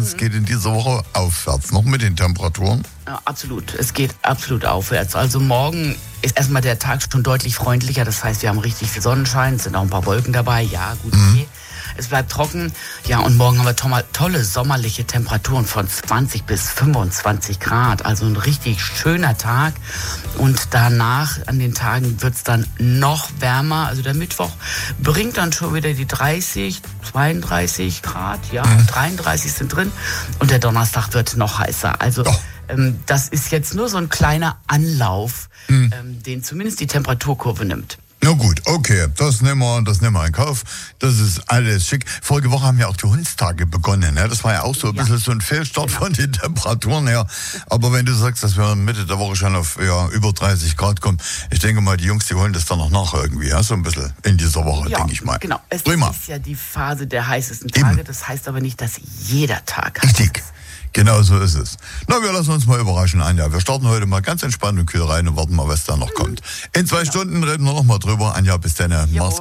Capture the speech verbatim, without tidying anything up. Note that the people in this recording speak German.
es geht in dieser Woche aufwärts, noch mit den Temperaturen. Ja, absolut, es geht absolut aufwärts. Also morgen ist erstmal der Tag schon deutlich freundlicher. Das heißt, wir haben richtig viel Sonnenschein, es sind auch ein paar Wolken dabei. Ja, gut, okay. Mhm. Es bleibt trocken. Ja, und morgen haben wir to- tolle sommerliche Temperaturen von zwanzig bis fünfundzwanzig Grad. Also ein richtig schöner Tag. Und danach, an den Tagen, wird es dann noch wärmer. Also der Mittwoch bringt dann schon wieder die dreißig, zweiunddreißig Grad. Ja, mhm. dreiunddreißig sind drin. Und der Donnerstag wird noch heißer. Also oh. ähm, das ist jetzt nur so ein kleiner Anlauf, mhm. ähm, den zumindest die Temperaturkurve nimmt. Na gut, okay, das nehmen wir, das nehmen wir in Kauf. Das ist alles schick. Vorige Woche haben ja auch die Hundstage begonnen. Ne? Das war ja auch so ein ja. bisschen so ein Fehlstart genau. von den Temperaturen her. Aber wenn du sagst, dass wir Mitte der Woche schon auf ja, über dreißig Grad kommen, ich denke mal, die Jungs, die holen das dann noch nach irgendwie, ja? So ein bisschen in dieser Woche, ja, denke ich mal. Genau, es Prima. ist ja die Phase der heißesten Tage. Eben. Das heißt aber nicht, dass jeder Tag heiß Richtig. ist. Genau so ist es. Na, wir lassen uns mal überraschen, Anja. Wir starten heute mal ganz entspannt und kühl rein und warten mal, was da noch kommt. In zwei genau. Stunden reden wir noch mal drüber. Anja, bis dann. Mach's gut.